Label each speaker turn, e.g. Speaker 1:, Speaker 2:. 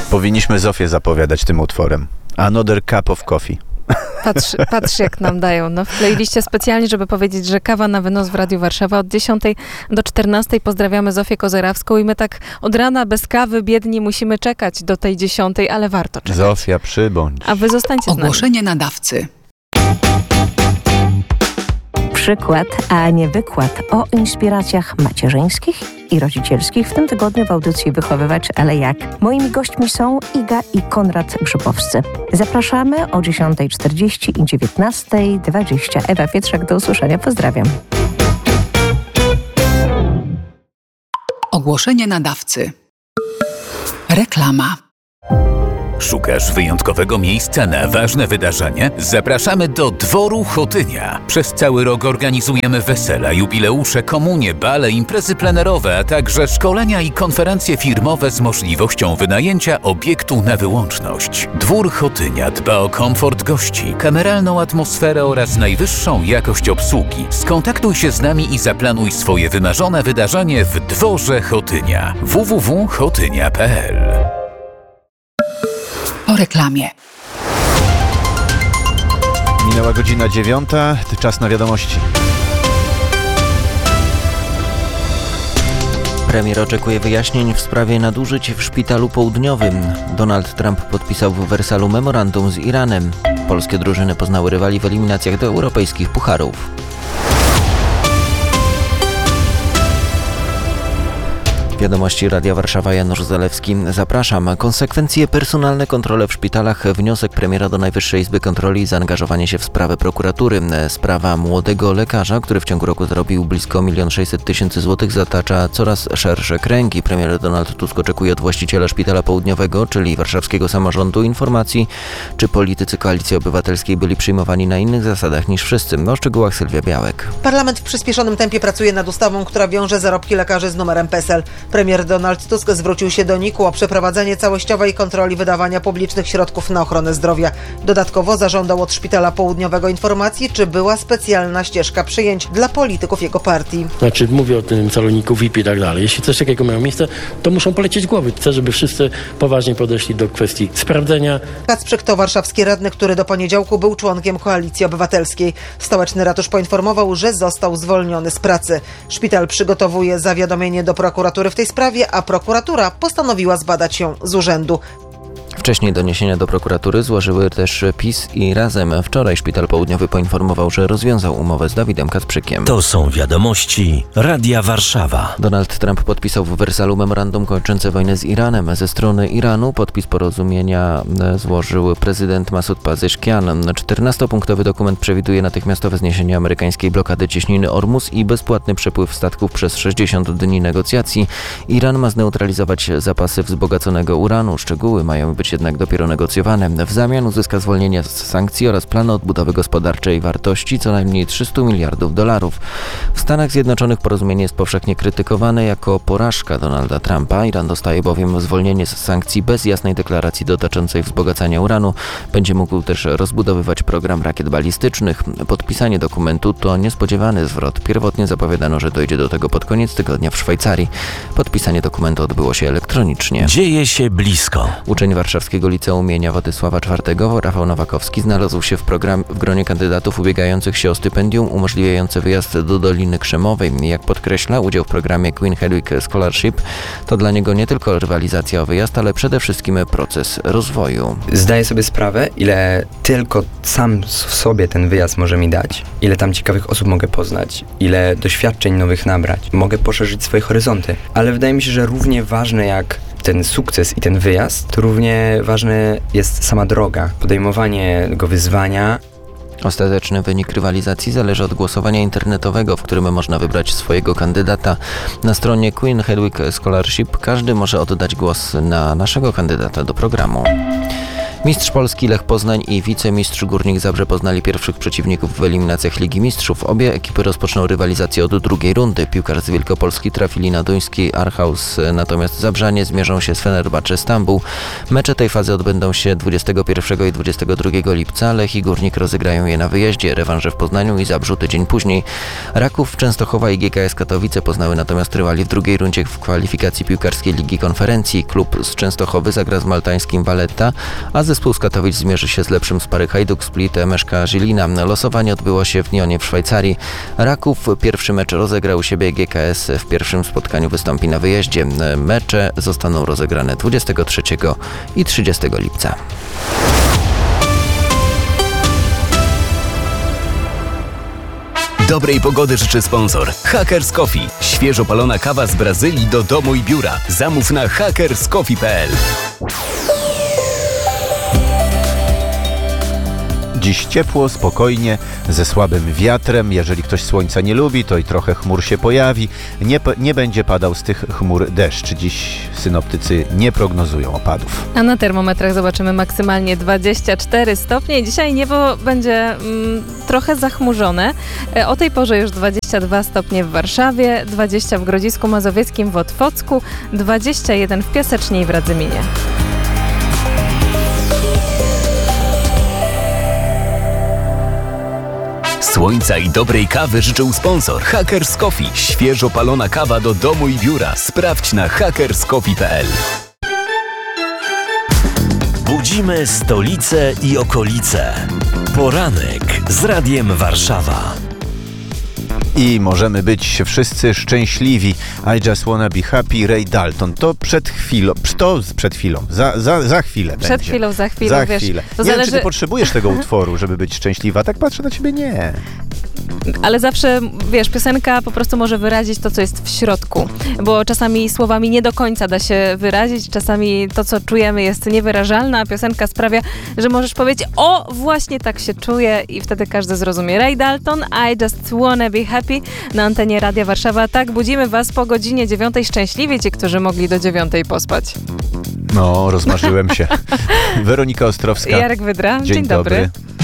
Speaker 1: Powinniśmy Zofię zapowiadać tym utworem. Another cup of coffee.
Speaker 2: Patrz jak nam dają. No, w playliście specjalnie, żeby powiedzieć, że kawa na wynos w Radiu Warszawa od 10 do 14. Pozdrawiamy Zofię Kozerawską i my tak od rana bez kawy biedni musimy czekać do tej 10, ale warto czekać.
Speaker 1: Zofia, przybądź.
Speaker 2: A wy zostańcie z nami.
Speaker 3: Ogłoszenie nadawcy.
Speaker 4: Przykład, a nie wykład o inspiracjach macierzyńskich i rodzicielskich w tym tygodniu w audycji Wychowywacz, ale jak? Moimi gośćmi są Iga i Konrad Grzybowscy. Zapraszamy o 10:40 i 19:20. Ewa Pietrzak, do usłyszenia. Pozdrawiam.
Speaker 3: Ogłoszenie nadawcy. Reklama.
Speaker 5: Szukasz wyjątkowego miejsca na ważne wydarzenie? Zapraszamy do Dworu Chotynia. Przez cały rok organizujemy wesela, jubileusze, komunie, bale, imprezy plenerowe, a także szkolenia i konferencje firmowe z możliwością wynajęcia obiektu na wyłączność. Dwór Chotynia dba o komfort gości, kameralną atmosferę oraz najwyższą jakość obsługi. Skontaktuj się z nami i zaplanuj swoje wymarzone wydarzenie w Dworze Chotynia. www.chotynia.pl.
Speaker 3: Po reklamie.
Speaker 1: Minęła godzina 9, czas na wiadomości.
Speaker 6: Premier oczekuje wyjaśnień w sprawie nadużyć w Szpitalu Południowym. Donald Trump podpisał w Wersalu memorandum z Iranem. Polskie drużyny poznały rywali w eliminacjach do europejskich pucharów. Wiadomości Radia Warszawa, Janusz Zalewski. Zapraszam. Konsekwencje personalne, kontrole w szpitalach, wniosek premiera do Najwyższej Izby Kontroli i zaangażowanie się w sprawę prokuratury. Sprawa młodego lekarza, który w ciągu roku zarobił blisko 1 600 000 złotych, zatacza coraz szersze kręgi. Premier Donald Tusk oczekuje od właściciela Szpitala Południowego, czyli warszawskiego samorządu, informacji, czy politycy Koalicji Obywatelskiej byli przyjmowani na innych zasadach niż wszyscy. O szczegółach Sylwia Białek.
Speaker 7: Parlament w przyspieszonym tempie pracuje nad ustawą, która wiąże zarobki lekarzy z numerem PESEL. Premier Donald Tusk zwrócił się do NIK-u o przeprowadzenie całościowej kontroli wydawania publicznych środków na ochronę zdrowia. Dodatkowo zażądał od Szpitala Południowego informacji, czy była specjalna ścieżka przyjęć dla polityków jego partii.
Speaker 8: Znaczy, mówię o tym saloniku VIP i tak dalej. Jeśli coś takiego miało miejsce, to muszą polecieć głowy. Chcę, żeby wszyscy poważnie podeszli do kwestii sprawdzenia.
Speaker 7: Kacprzyk to warszawski radny, który do poniedziałku był członkiem Koalicji Obywatelskiej. Stołeczny ratusz poinformował, że został zwolniony z pracy. Szpital przygotowuje zawiadomienie do prokuratury w tej sprawie, a prokuratura postanowiła zbadać ją z urzędu.
Speaker 6: Wcześniej doniesienia do prokuratury złożyły też PiS i Razem. Wczoraj Szpital Południowy poinformował, że rozwiązał umowę z Dawidem Kacprzykiem.
Speaker 9: To są wiadomości Radia Warszawa.
Speaker 6: Donald Trump podpisał w Wersalu memorandum kończące wojnę z Iranem. Ze strony Iranu podpis porozumienia złożył prezydent Masud Pezeshkian. 14-punktowy dokument przewiduje natychmiastowe zniesienie amerykańskiej blokady cieśniny Ormus i bezpłatny przepływ statków przez 60 dni negocjacji. Iran ma zneutralizować zapasy wzbogaconego uranu. Szczegóły mają być jednak dopiero negocjowane. W zamian uzyska zwolnienie z sankcji oraz plan odbudowy gospodarczej wartości co najmniej $300 miliardów. W Stanach Zjednoczonych porozumienie jest powszechnie krytykowane jako porażka Donalda Trumpa. Iran dostaje bowiem zwolnienie z sankcji bez jasnej deklaracji dotyczącej wzbogacania uranu. Będzie mógł też rozbudowywać program rakiet balistycznych. Podpisanie dokumentu to niespodziewany zwrot. Pierwotnie zapowiadano, że dojdzie do tego pod koniec tygodnia w Szwajcarii. Podpisanie dokumentu odbyło się elektronicznie.
Speaker 9: Dzieje się blisko.
Speaker 6: Uczeń Warszawskiego Liceum imienia Władysława IV, Rafał Nowakowski, znalazł się w gronie kandydatów ubiegających się o stypendium umożliwiające wyjazd do Doliny Krzemowej. Jak podkreśla, udział w programie Queen Hedwig Scholarship to dla niego nie tylko rywalizacja o wyjazd, ale przede wszystkim proces rozwoju.
Speaker 10: Zdaję sobie sprawę, ile tylko sam w sobie ten wyjazd może mi dać, ile tam ciekawych osób mogę poznać, ile doświadczeń nowych nabrać. Mogę poszerzyć swoje horyzonty, ale wydaje mi się, że równie ważne jak ten sukces i ten wyjazd, to równie ważna jest sama droga, podejmowanie tego wyzwania.
Speaker 6: Ostateczny wynik rywalizacji zależy od głosowania internetowego, w którym można wybrać swojego kandydata. Na stronie Queen Hedwig Scholarship każdy może oddać głos na naszego kandydata do programu. Mistrz Polski Lech Poznań i wicemistrz Górnik Zabrze poznali pierwszych przeciwników w eliminacjach Ligi Mistrzów. Obie ekipy rozpoczną rywalizację od drugiej rundy. Piłkarze z Wielkopolski trafili na duński Aarhus, natomiast Zabrzanie zmierzą się z Fenerbahce Stambuł. Mecze tej fazy odbędą się 21 i 22 lipca. Lech i Górnik rozegrają je na wyjeździe. Rewanże w Poznaniu i Zabrzu tydzień później. Raków, Częstochowa i GKS Katowice poznały natomiast rywali w drugiej rundzie w kwalifikacji piłkarskiej Ligi Konferencji. Klub z Częstochowy zagra z maltańskim Valletta, a zespół z Katowic zmierzy się z lepszym z pary Hajduk Split Meszka Żilina. Losowanie odbyło się w Nyonie w Szwajcarii. Raków pierwszy mecz rozegrał u siebie, GKS w pierwszym spotkaniu wystąpi na wyjeździe. Mecze zostaną rozegrane 23 i 30 lipca.
Speaker 11: Dobrej pogody życzy sponsor Hackers Coffee. Świeżo palona kawa z Brazylii do domu i biura. Zamów na hackerscoffee.pl.
Speaker 1: Dziś ciepło, spokojnie, ze słabym wiatrem. Jeżeli ktoś słońca nie lubi, to i trochę chmur się pojawi. Nie będzie padał z tych chmur deszcz. Dziś synoptycy nie prognozują opadów.
Speaker 2: A na termometrach zobaczymy maksymalnie 24 stopnie. Dzisiaj niebo będzie trochę zachmurzone. O tej porze już 22 stopnie w Warszawie, 20 w Grodzisku Mazowieckim, w Otwocku, 21 w Piasecznie i w Radzyminie.
Speaker 11: Słońca i dobrej kawy życzył sponsor Hackers Coffee. Świeżo palona kawa do domu i biura. Sprawdź na hackerscoffee.pl.
Speaker 9: Budzimy stolicę i okolice. Poranek z Radiem Warszawa.
Speaker 1: I możemy być wszyscy szczęśliwi. I just wanna be happy, Ray Dalton. To przed chwilą, za chwilę
Speaker 2: Przed
Speaker 1: będzie.
Speaker 2: chwilą, za chwilę,
Speaker 1: Za
Speaker 2: wiesz.
Speaker 1: chwilę.
Speaker 2: To
Speaker 1: Nie
Speaker 2: zależy...
Speaker 1: wiem, czy ty potrzebujesz tego utworu, żeby być szczęśliwa. Tak patrzę na ciebie, nie.
Speaker 2: Ale zawsze, wiesz, piosenka po prostu może wyrazić to, co jest w środku, bo czasami słowami nie do końca da się wyrazić, czasami to, co czujemy, jest niewyrażalne, a piosenka sprawia, że możesz powiedzieć, o, właśnie tak się czuję i wtedy każdy zrozumie. Ray Dalton, I just wanna be happy na antenie Radia Warszawa. Tak, budzimy was po godzinie 9. Szczęśliwie ci, którzy mogli do 9 pospać.
Speaker 1: No, rozmarzyłem się. Weronika Ostrowska.
Speaker 2: Jarek Wydra,
Speaker 1: Dzień dobry.